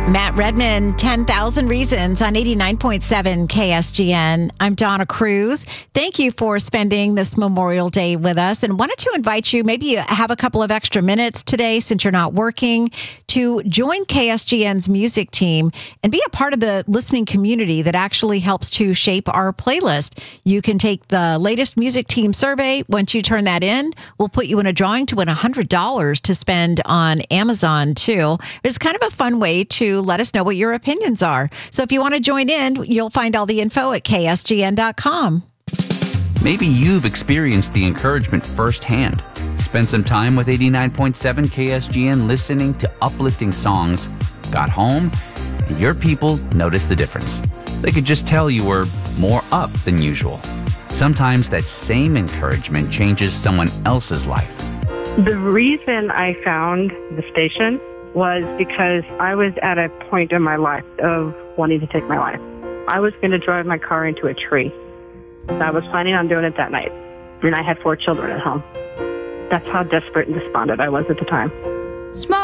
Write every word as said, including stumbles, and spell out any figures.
Matt Redman, ten thousand Reasons on eighty-nine point seven K S G N. I'm Donna Cruz. Thank you for spending this Memorial Day with us, and wanted to invite you, maybe you have a couple of extra minutes today since you're not working, to join K S G N's music team and be a part of the listening community that actually helps to shape our playlist. You can take the latest music team survey. Once you turn that in, we'll put you in a drawing to win one hundred dollars to spend on Amazon, too. It's kind of a fun way to let us know what your opinions are. So if you want to join in, you'll find all the info at K S G N dot com. Maybe you've experienced the encouragement firsthand. Spent some time with eighty-nine point seven K S G N listening to uplifting songs, got home, and your people noticed the difference. They could just tell you were more up than usual. Sometimes that same encouragement changes someone else's life. The reason I found the station was because I was at a point in my life of wanting to take my life. I was going to drive my car into a tree. I was planning on doing it that night, and I had four children at home. That's how desperate and despondent I was at the time. Small